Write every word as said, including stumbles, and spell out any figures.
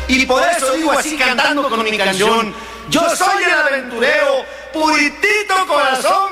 y por eso digo así cantando con mi canción: yo soy el aventurero, puritito corazón.